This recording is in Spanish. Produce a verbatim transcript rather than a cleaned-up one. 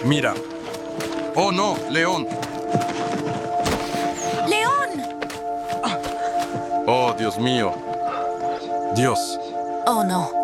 Mira. Oh, no, León. ¡León! Oh, Dios mío. Dios. Oh, no.